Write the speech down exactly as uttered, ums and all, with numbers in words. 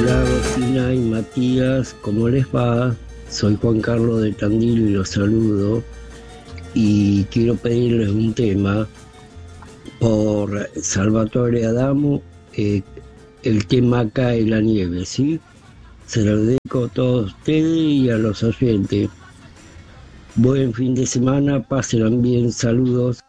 Hola Rosina y Matías, ¿cómo les va? Soy Juan Carlos de Tandil y los saludo y quiero pedirles un tema por Salvatore Adamo, eh, el tema Cae la nieve, ¿sí? Se lo dedico a todos ustedes y a los oyentes. Buen fin de semana, pásenla bien, saludos.